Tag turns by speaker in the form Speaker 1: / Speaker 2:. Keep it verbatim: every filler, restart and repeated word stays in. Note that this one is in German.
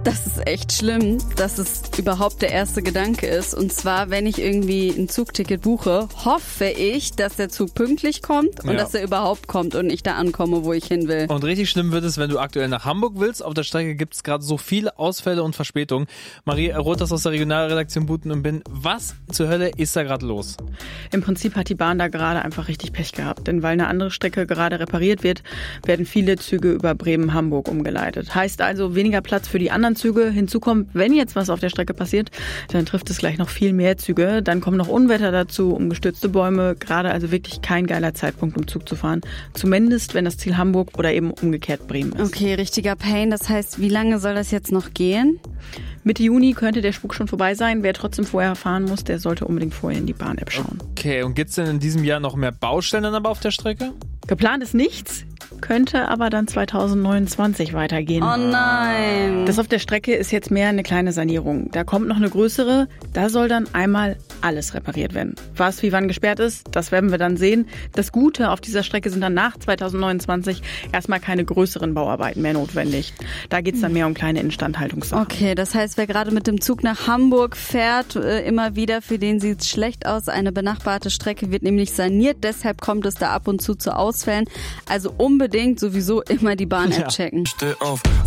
Speaker 1: Das ist echt schlimm, dass es überhaupt der erste Gedanke ist. Und zwar, wenn ich irgendwie ein Zugticket buche, hoffe ich, dass der Zug pünktlich kommt und ja. dass er überhaupt kommt und ich da ankomme, wo ich hin will.
Speaker 2: Und richtig schlimm wird es, wenn du aktuell nach Hamburg willst. Auf der Strecke gibt es gerade so viele Ausfälle und Verspätungen. Marie Rothers aus der Regionalredaktion Buten und Bin. Was zur Hölle ist da gerade los?
Speaker 3: Im Prinzip hat die Bahn da gerade einfach richtig Pech gehabt. Denn weil eine andere Strecke gerade repariert wird, werden viele Züge über Bremen-Hamburg umgeleitet. Heißt also weniger Platz für die anderen Züge. Hinzu kommt, wenn jetzt was auf der Strecke passiert, dann trifft es gleich noch viel mehr Züge. Dann kommen noch Unwetter dazu, umgestürzte Bäume. Gerade also wirklich kein geiler Zeitpunkt, um Zug zu fahren. Zumindest, wenn das Ziel Hamburg oder eben umgekehrt Bremen ist.
Speaker 1: Okay, richtiger Pain. Das heißt, wie lange soll das jetzt noch gehen?
Speaker 3: Mitte Juni könnte der Spuk schon vorbei sein. Wer trotzdem vorher fahren muss, der sollte unbedingt vorher in die Bahn-App schauen.
Speaker 2: Okay, und gibt es denn in diesem Jahr noch mehr Baustellen dann aber auf der Strecke?
Speaker 3: Geplant ist nichts, könnte aber dann zwanzig neunundzwanzig weitergehen.
Speaker 1: Oh nein!
Speaker 3: Das auf der Strecke ist jetzt mehr eine kleine Sanierung. Da kommt noch eine größere, da soll dann einmal alles repariert werden. Was wie wann gesperrt ist, das werden wir dann sehen. Das Gute, auf dieser Strecke sind dann nach zwanzig neunundzwanzig erstmal keine größeren Bauarbeiten mehr notwendig. Da geht es dann mehr um kleine Instandhaltungssachen.
Speaker 1: Okay, das heißt, wer gerade mit dem Zug nach Hamburg fährt, immer wieder, für den sieht es schlecht aus. Eine benachbarte Strecke wird nämlich saniert, deshalb kommt es da ab und zu zu Ausfällen. Also unbedingt sowieso immer die Bahn-App checken.
Speaker 4: Steh auf.